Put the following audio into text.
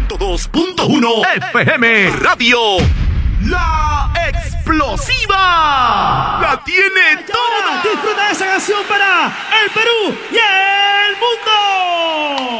102.1 FM Radio La Explosiva. La tiene toda. Disfruta de esa canción para el Perú. ¡Yeah!